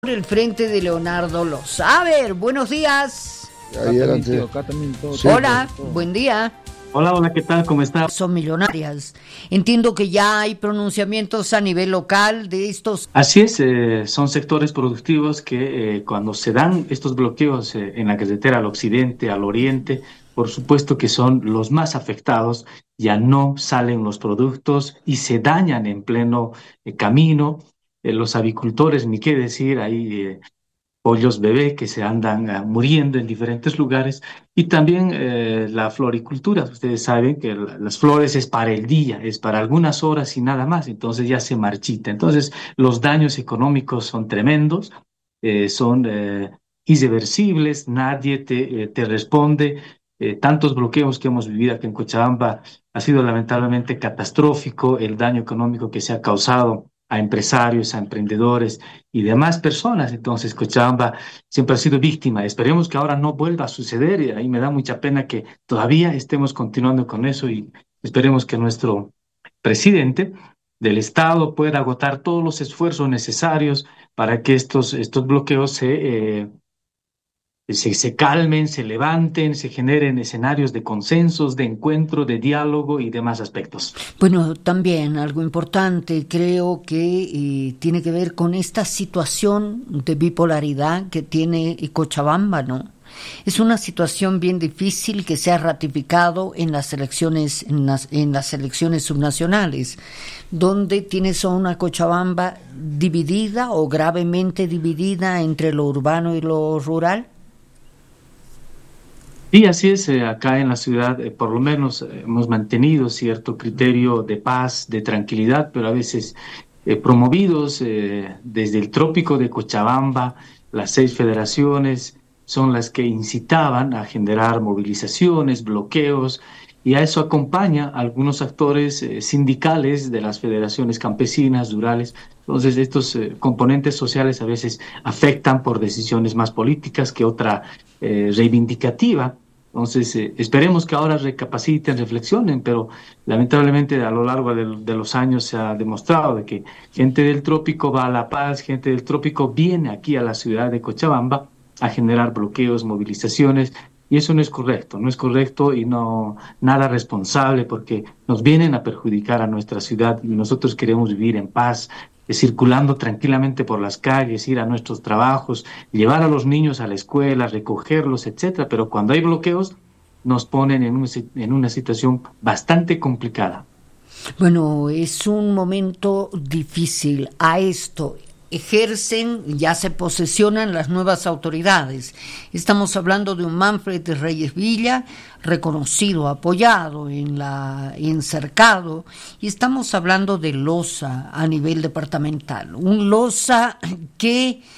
Por el frente de Leonardo Loza. A ver, buenos días. Acá también todo. Hola, buen día. Hola, ¿qué tal? ¿Cómo está? Son millonarias. Entiendo que ya hay pronunciamientos a nivel local de estos. Así es, son sectores productivos que cuando se dan estos bloqueos en la carretera al occidente, al oriente, por supuesto que son los más afectados, ya no salen los productos y se dañan en pleno camino. Los avicultores, ni qué decir, hay pollos bebé que se andan muriendo en diferentes lugares y también la floricultura. Ustedes saben que las flores es para el día, es para algunas horas y nada más, entonces ya se marchita. Entonces los daños económicos son tremendos, son irreversibles, nadie te responde. Tantos bloqueos que hemos vivido aquí en Cochabamba ha sido lamentablemente catastrófico el daño económico que se ha causado a empresarios, a emprendedores y demás personas. Entonces, Cochabamba siempre ha sido víctima. Esperemos que ahora no vuelva a suceder. Y ahí me da mucha pena que todavía estemos continuando con eso y esperemos que nuestro presidente del Estado pueda agotar todos los esfuerzos necesarios para que estos bloqueos se calmen, se levanten, se generen escenarios de consensos, de encuentro, de diálogo y demás aspectos. Bueno, también algo importante creo que tiene que ver con esta situación de bipolaridad que tiene Cochabamba, ¿no? Es una situación bien difícil que se ha ratificado en las elecciones, en las elecciones subnacionales, donde tienes a una Cochabamba dividida o gravemente dividida entre lo urbano y lo rural. Y así es, acá en la ciudad por lo menos hemos mantenido cierto criterio de paz, de tranquilidad, pero a veces promovidos desde el trópico de Cochabamba, las 6 federaciones son las que incitaban a generar movilizaciones, bloqueos, y a eso acompaña algunos actores sindicales de las federaciones campesinas, rurales. Entonces, estos componentes sociales a veces afectan por decisiones más políticas que otra reivindicativa. Entonces, esperemos que ahora recapaciten, reflexionen, pero lamentablemente a lo largo de los años se ha demostrado de que gente del trópico va a La Paz, gente del trópico viene aquí a la ciudad de Cochabamba a generar bloqueos, movilizaciones, y eso no es correcto, no es correcto y no nada responsable porque nos vienen a perjudicar a nuestra ciudad y nosotros queremos vivir en paz, circulando tranquilamente por las calles, ir a nuestros trabajos, llevar a los niños a la escuela, recogerlos, etcétera. Pero cuando hay bloqueos, nos ponen en una situación bastante complicada. Bueno, es un momento difícil. A esto ejercen, ya se posesionan las nuevas autoridades. Estamos hablando de un Manfred Reyes Villa, reconocido, apoyado en Cercado, y estamos hablando de Loza a nivel departamental. Un Loza que